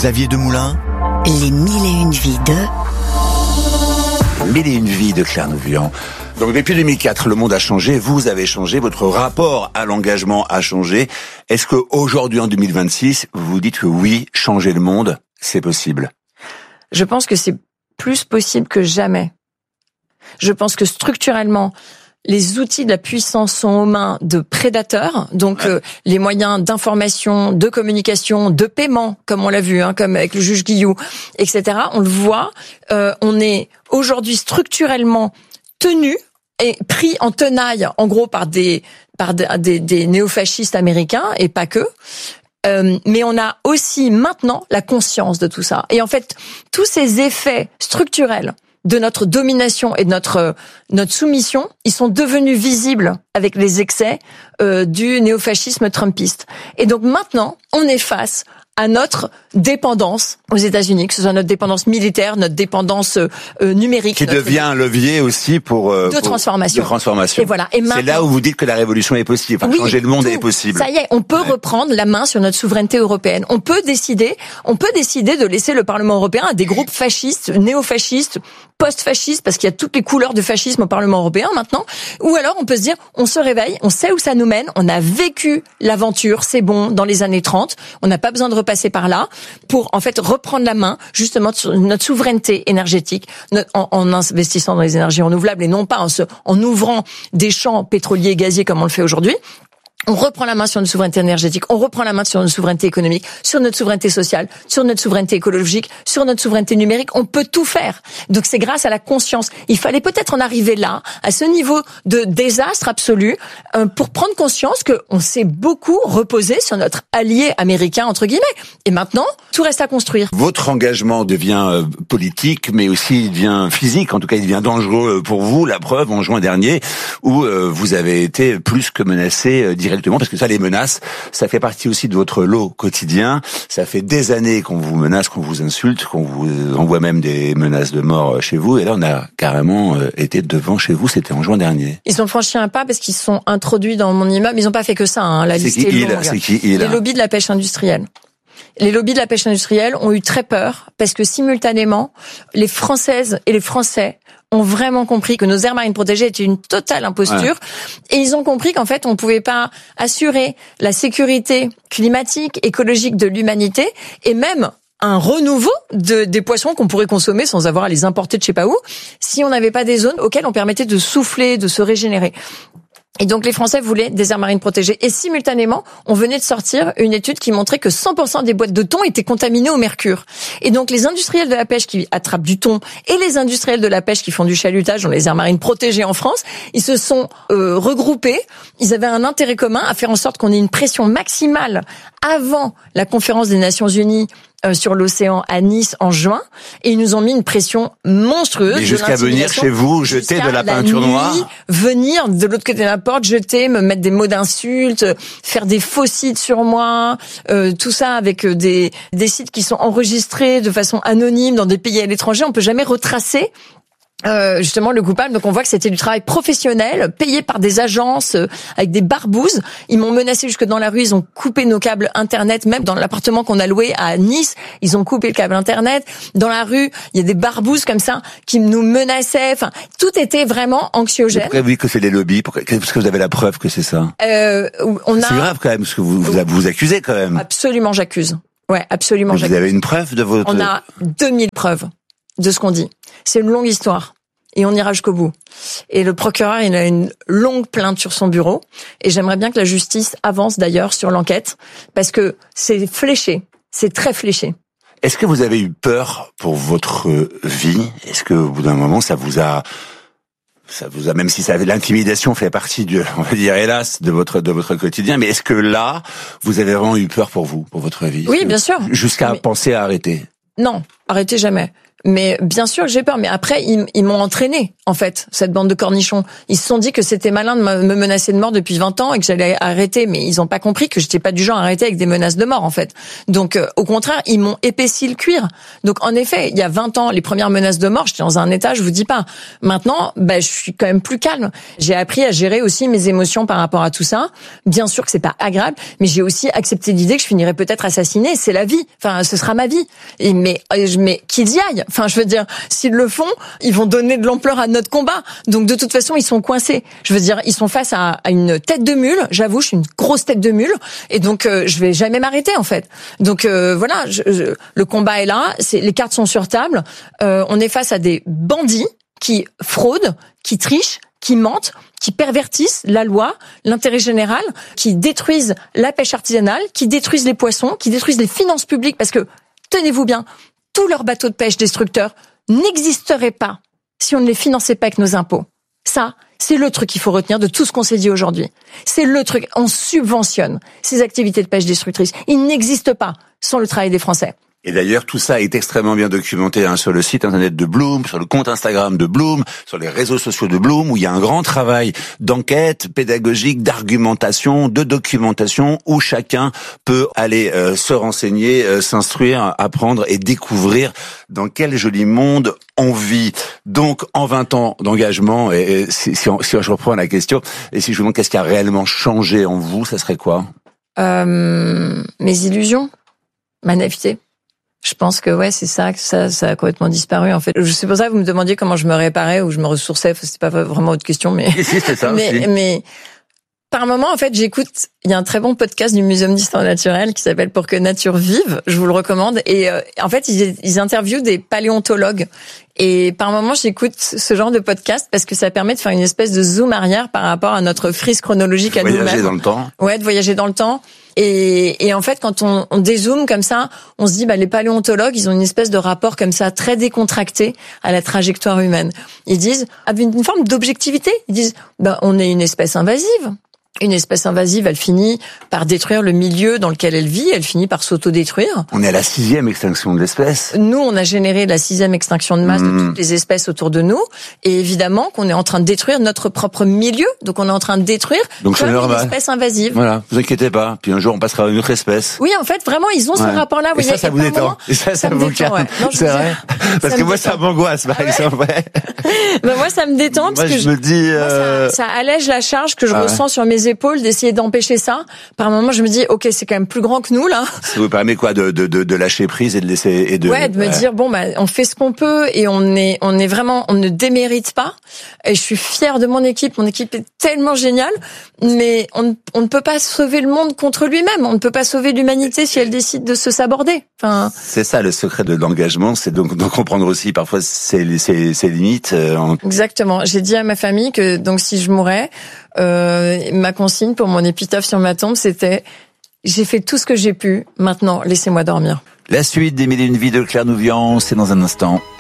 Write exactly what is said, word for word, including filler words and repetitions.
Xavier Demoulin. Les mille et une vies de... Mille et une vies de Claire Nouvian. Donc depuis deux mille quatre, le monde a changé, vous avez changé, votre rapport à l'engagement a changé. Est-ce qu'aujourd'hui, en deux mille vingt-six, vous vous dites que oui, changer le monde, c'est possible? Je pense que c'est plus possible que jamais. Je pense que structurellement, les outils de la puissance sont aux mains de prédateurs, donc ouais. euh, les moyens d'information, de communication, de paiement, comme on l'a vu, hein, comme avec le juge Guillou, et cetera. On le voit, euh, on est aujourd'hui structurellement tenu et pris en tenaille, en gros, par des par des, des, des néofascistes américains, et pas que. Euh, mais on a aussi maintenant la conscience de tout ça. Et en fait, tous ces effets structurels de notre domination et de notre notre soumission, ils sont devenus visibles avec les excès euh, du néofascisme trumpiste. Et donc maintenant, on est face à notre dépendance aux États-Unis, que ce soit notre dépendance militaire, notre dépendance euh, numérique, qui devient un levier aussi pour euh, de pour, transformation. De transformation. Et voilà. Et c'est là où vous dites que la révolution est possible, enfin, oui, changer le monde tout, est possible. Ça y est, on peut ouais. reprendre la main sur notre souveraineté européenne. On peut décider, on peut décider de laisser le Parlement européen à des groupes fascistes, néofascistes, post-fascistes, parce qu'il y a toutes les couleurs de fascisme au Parlement européen maintenant. Ou alors on peut se dire, on se réveille, on sait où ça nous mène, on a vécu l'aventure, c'est bon, dans les années trente, on n'a pas besoin de repasser par là pour en fait reprendre la main justement sur notre souveraineté énergétique en, en investissant dans les énergies renouvelables et non pas en, se, en ouvrant des champs pétroliers et gaziers comme on le fait aujourd'hui. On reprend la main sur notre souveraineté énergétique, on reprend la main sur notre souveraineté économique, sur notre souveraineté sociale, sur notre souveraineté écologique, sur notre souveraineté numérique. On peut tout faire. Donc c'est grâce à la conscience. Il fallait peut-être en arriver là, à ce niveau de désastre absolu, euh, pour prendre conscience qu'on s'est beaucoup reposé sur notre allié américain, entre guillemets. Et maintenant, tout reste à construire. Votre engagement devient euh, politique, mais aussi il devient physique. En tout cas, il devient dangereux pour vous. La preuve, en juin dernier, où euh, vous avez été plus que menacé euh, directement. Parce que ça, les menaces, ça fait partie aussi de votre lot quotidien. Ça fait des années qu'on vous menace, qu'on vous insulte, qu'on vous envoie même des menaces de mort chez vous. Et là, on a carrément été devant chez vous. C'était en juin dernier. Ils ont franchi un pas parce qu'ils sont introduits dans mon immeuble. Ils n'ont pas fait que ça. Hein. La liste est longue. C'est qui il Les lobbies de la pêche industrielle. Les lobbies de la pêche industrielle ont eu très peur parce que simultanément, les Françaises et les Français ont vraiment compris que nos aires marines protégées étaient une totale imposture. Ouais. Et ils ont compris qu'en fait, on ne pouvait pas assurer la sécurité climatique, écologique de l'humanité et même un renouveau de, des poissons qu'on pourrait consommer sans avoir à les importer de je sais pas où, si on n'avait pas des zones auxquelles on permettait de souffler, de se régénérer. Et donc les Français voulaient des aires marines protégées. Et simultanément, on venait de sortir une étude qui montrait que cent pour cent des boîtes de thon étaient contaminées au mercure. Et donc les industriels de la pêche qui attrapent du thon et les industriels de la pêche qui font du chalutage dans les aires marines protégées en France, ils se sont euh, regroupés. Ils avaient un intérêt commun à faire en sorte qu'on ait une pression maximale avant la conférence des Nations Unies Euh, sur l'océan à Nice en juin, et ils nous ont mis une pression monstrueuse. Mais jusqu'à venir chez vous, jeter de la peinture la nuit, noire, venir de l'autre côté de la porte, jeter, me mettre des mots d'insultes, faire des faux sites sur moi, euh, tout ça avec des des sites qui sont enregistrés de façon anonyme dans des pays à l'étranger. On peut jamais retracer Euh, justement le coupable. Donc on voit que c'était du travail professionnel payé par des agences euh, avec des barbouzes. Ils m'ont menacé jusque dans la rue, ils ont coupé nos câbles internet, même dans l'appartement qu'on a loué à Nice, ils ont coupé le câble internet. Dans la rue, il y a des barbouzes comme ça qui nous menaçaient. Enfin, tout était vraiment anxiogène. Pourquoi vous dites que c'est les lobbies? Pourquoi, parce que vous avez la preuve que c'est ça. Euh, on a... C'est grave quand même, ce que vous vous, vous accusez quand même. Absolument, j'accuse. Ouais, absolument, vous j'accuse. Vous avez une preuve de votre... On a deux mille preuves de ce qu'on dit. C'est une longue histoire. Et on ira jusqu'au bout. Et le procureur, il a une longue plainte sur son bureau. Et j'aimerais bien que la justice avance d'ailleurs sur l'enquête. Parce que c'est fléché. C'est très fléché. Est-ce que vous avez eu peur pour votre vie? Est-ce que au bout d'un moment, ça vous a... Ça vous a, même si ça avait l'intimidation fait partie du, on va dire hélas, de votre de votre quotidien, mais est-ce que là, vous avez vraiment eu peur pour vous, pour votre vie? Oui, bien sûr. Jusqu'à mais... penser à arrêter? Non, arrêtez jamais. Mais bien sûr que j'ai peur. Mais après, ils, ils m'ont entraîné, en fait, cette bande de cornichons. Ils se sont dit que c'était malin de me menacer de mort depuis vingt ans et que j'allais arrêter. Mais ils ont pas compris que j'étais pas du genre à arrêter avec des menaces de mort, en fait. Donc, euh, au contraire, ils m'ont épaissi le cuir. Donc, en effet, il y a vingt ans, les premières menaces de mort, j'étais dans un état, je vous dis pas. Maintenant, bah, je suis quand même plus calme. J'ai appris à gérer aussi mes émotions par rapport à tout ça. Bien sûr que c'est pas agréable, mais j'ai aussi accepté l'idée que je finirais peut-être assassinée. C'est la vie. Enfin, ce sera ma vie. Et mais, mais qu'ils y aillent. Enfin, je veux dire, s'ils le font, ils vont donner de l'ampleur à notre combat. Donc, de toute façon, ils sont coincés. Je veux dire, ils sont face à, à une tête de mule. J'avoue, je suis une grosse tête de mule. Et donc, euh, je vais jamais m'arrêter, en fait. Donc, euh, voilà, je, je, le combat est là. C'est, les cartes sont sur table. Euh, on est face à des bandits qui fraudent, qui trichent, qui mentent, qui pervertissent la loi, l'intérêt général, qui détruisent la pêche artisanale, qui détruisent les poissons, qui détruisent les finances publiques, parce que, tenez-vous bien, tous leurs bateaux de pêche destructeurs n'existeraient pas si on ne les finançait pas avec nos impôts. Ça, c'est le truc qu'il faut retenir de tout ce qu'on s'est dit aujourd'hui. C'est le truc, on subventionne ces activités de pêche destructrices. Ils n'existent pas sans le travail des Français. Et d'ailleurs, tout ça est extrêmement bien documenté hein, sur le site internet de Bloom, sur le compte Instagram de Bloom, sur les réseaux sociaux de Bloom, où il y a un grand travail d'enquête pédagogique, d'argumentation, de documentation, où chacun peut aller euh, se renseigner, euh, s'instruire, apprendre et découvrir dans quel joli monde on vit. Donc, en vingt ans d'engagement, et, et si, si, on, si je reprends la question, et si je vous demande qu'est-ce qui a réellement changé en vous, ça serait quoi ? euh, Mes illusions, ma naïveté. Je pense que ouais, c'est ça, que ça, ça a complètement disparu en fait. C'est pour ça que vous me demandiez comment je me réparais ou je me ressourçais. C'était pas vraiment votre question, mais si, si, c'est ça mais, aussi. mais par moment en fait, j'écoute. Il y a un très bon podcast du Muséum d'histoire naturelle qui s'appelle Pour que nature vive. Je vous le recommande. Et euh, en fait, ils, ils interviewent des paléontologues. Et par moment, j'écoute ce genre de podcast parce que ça permet de faire une espèce de zoom arrière par rapport à notre frise chronologique à nous-mêmes. Voyager dans le temps. Ouais, de voyager dans le temps. Et, et en fait, quand on, on dézoome comme ça, on se dit, bah, les paléontologues, ils ont une espèce de rapport comme ça, très décontracté à la trajectoire humaine. Ils disent, avec une forme d'objectivité, ils disent, bah, on est une espèce invasive. Une espèce invasive, elle finit par détruire le milieu dans lequel elle vit, elle finit par s'autodétruire. On est à la sixième extinction de l'espèce. Nous, on a généré la sixième extinction de masse mmh. de toutes les espèces autour de nous. Et évidemment qu'on est en train de détruire notre propre milieu. Donc on est en train de détruire Donc, comme c'est normal. une espèce invasive. Voilà, vous inquiétez pas. Puis un jour, on passera à une autre espèce. Oui, en fait, vraiment, ils ont ce ouais. rapport-là. Et ça, ça vous détend. Et ça, ça, ça vous calme. Ouais. C'est vrai. Parce ça que moi, détend. Ça m'angoisse, par ah ouais. exemple. Ouais. Ben moi, ça me détend parce moi, que je me dis, euh... moi, ça, ça allège la charge que je ah ressens ouais. sur mes épaules d'essayer d'empêcher ça. Par un moment, je me dis, ok, c'est quand même plus grand que nous là. Ça vous permet quoi de de de, de lâcher prise et de laisser et de. Ouais, de me ouais. dire bon bah on fait ce qu'on peut et on est on est vraiment on ne démérite pas. Et je suis fière de mon équipe. Mon équipe est tellement géniale, mais on on ne peut pas sauver le monde contre lui-même. On ne peut pas sauver l'humanité si elle décide de se saborder. Enfin. C'est ça le secret de l'engagement, c'est donc de comprendre aussi parfois ses ses ses limites. Euh, en... Exactement. J'ai dit à ma famille que donc si je mourais. Euh, ma consigne pour mon épitaphe sur ma tombe, c'était « J'ai fait tout ce que j'ai pu, maintenant laissez-moi dormir ». La suite des Mille et une vies de Claire Nouvian, c'est dans un instant.